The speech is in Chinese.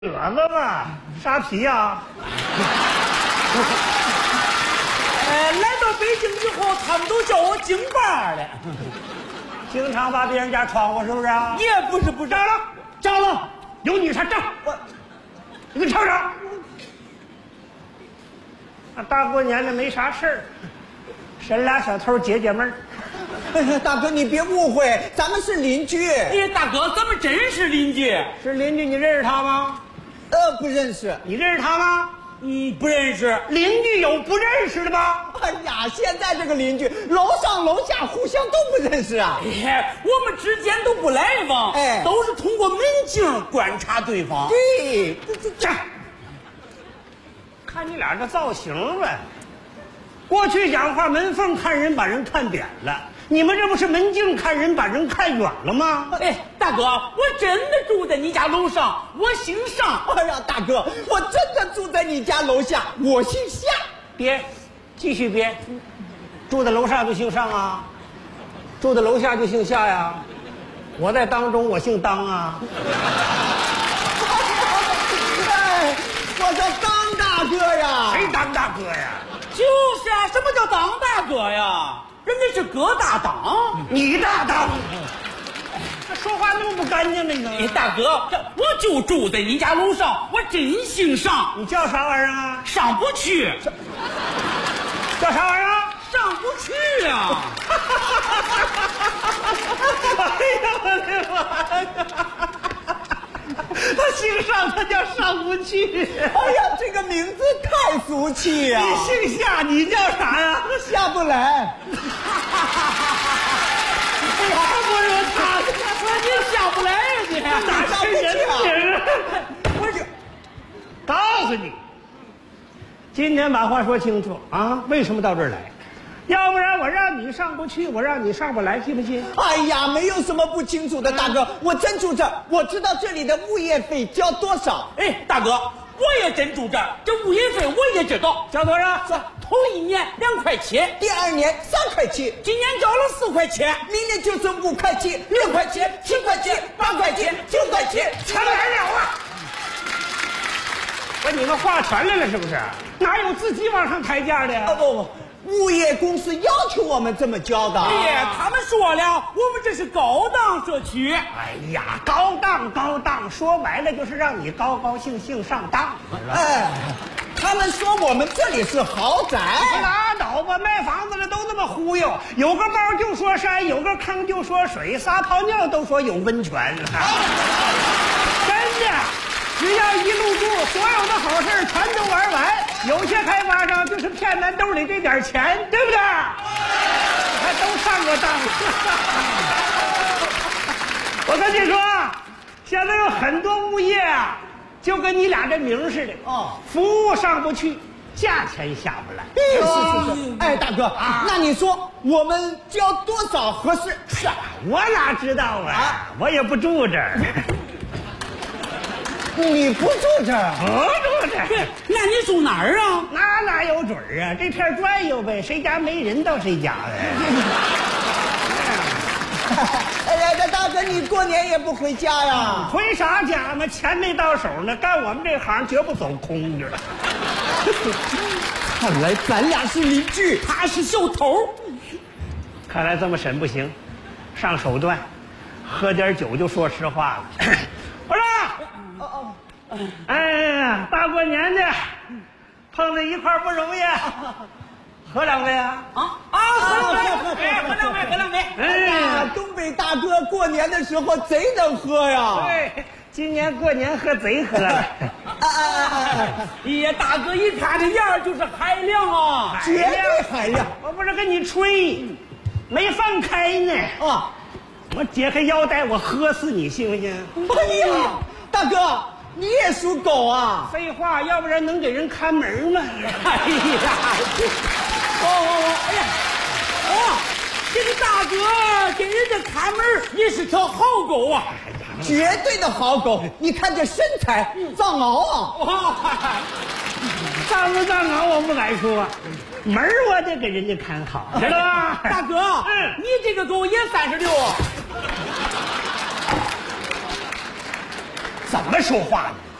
褶子吧，沙皮呀、 来到北京以后，他们都叫我京巴了。 经常把别人家闯祸，是不是啊？ 也不是， 张了，有你啥张？你给我瞅瞅。那大过年的没啥事儿，审俩小偷解解闷儿。 大哥，你别误会，咱们是邻居。 哎，大哥，咱们真是邻居。 是邻居，你认识他吗？ 不认识。 你认识他吗？ 不认识。 邻居有不认识的吗？ 哎呀，现在这个邻居，楼上楼下互相都不认识啊。 哎，我们之间都不来往， 哎， 都是通过门镜观察对方。 对， 这，看你俩这造型呗。过去讲话门缝看人，把人看扁了。你们这不是门镜看人，把人看远了吗？ 哎，大哥，我真的住在你家楼上，我姓尚。 哎呀，大哥，我真的住在你家楼下，我姓夏。 别，继续别，住在楼上就姓尚啊，住在楼下就姓夏呀。我在当中，我姓当啊。 哎，我叫当大哥呀。 谁当大哥呀？ 就是啊，什么叫当大哥呀？人家是葛大当， 你大当。这说话那么不干净呢？你哎，大哥，我就住在你家楼上，我真姓尚。 你叫啥玩意儿啊？ 上不去， 叫啥玩意儿啊？ 上不去啊！ 哎呀，我的妈呀！他姓尚，他叫上不去。 哎呀，这个名字太俗气呀！ 你姓夏，你叫啥呀？ 下不来。 我说他， 你下不来呀你？ 哪是人名啊？我就告诉你，今天把话说清楚啊！为什么到这儿来？要不然我让你上不去，我让你上不来，信不信？ 哎呀，没有什么不清楚的，大哥，我真住这儿，我知道这里的物业费交多少。 哎，大哥，我也真住这儿，这物业费我也知道， 交多少？ 头一年2块7， 第2年3块7， 今年交了4块钱， 明年就是5块7、6块7、7块7、8块7、9块7， 全来了啊！不是你们划拳来了是不是？哪有自己往上抬价的呀？ 不，物业公司要求我们这么交的。 哎呀，他们说了，我们这是高档社区。 哎呀，高档，说白了就是让你高高兴兴上当。 哎，他们说我们这里是豪宅。 拉倒吧，卖房子的都那么忽悠，有个包就说山，有个坑就说水，撒泡尿都说有温泉。真的，只要一入住，所有的好事全都玩完。有些开发商就是骗咱兜里这点钱，对不对？还都上过当。我跟你说，现在有很多物业啊，就跟你俩这名似的，服务上不去，价钱下不来。 是。哎，大哥，那你说我们交多少合适？ 我哪知道啊？我也不住这儿。 你不住这儿？ 不住这儿。 那你住哪儿啊？ 那哪有准儿啊？这片转悠呗，谁家没人到谁家呗。 哎，大哥，你过年也不回家呀？ 回啥家嘛？钱没到手呢，干我们这行绝不走空着。 看来咱俩是邻居， 他是小偷。 看来这么审不行，上手段，喝点酒就说实话了。我说，哎呀，大过年的，碰在一块儿不容易，喝两杯啊！ 喝两杯。 哎呀，东北大哥过年的时候贼能喝呀！ 对，今年过年喝贼喝了。 哎呀，大哥一看这样就是海量啊， 绝对海量。 我不是跟你吹，没放开呢。我解开腰带，我喝死你，信不信？ 哎呀，大哥，你也属狗啊？ 废话，要不然能给人看门吗？ 哎呀，哎呀，这个大哥给人家看门也是条好狗啊， 绝对的好狗。你看这身材，藏獒啊！ 藏不藏獒我不敢说，门我得给人家看好，知道吧？ 大哥，你这个狗也36啊？ 怎么说话呢？